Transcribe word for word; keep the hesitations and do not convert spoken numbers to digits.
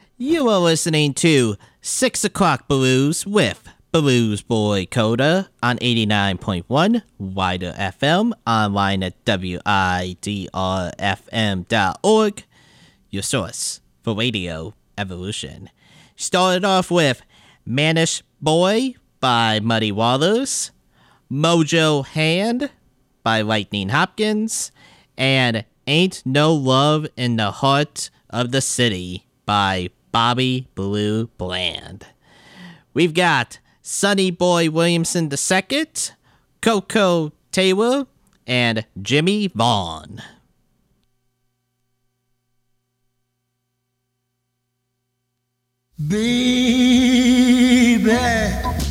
You are listening to six O'Clock Blues with Blues Boy Coda on eighty-nine point one Wider F M, online at W I D R F M dot org, your source for radio evolution. Started off with Manish Boy by Muddy Waters, Mojo Hand by Lightning Hopkins, and Ain't No Love in the Heart of the City by Bobby Blue Bland. We've got Sonny Boy Williamson the Second, Coco Taylor, and Jimmy Vaughn. Baby,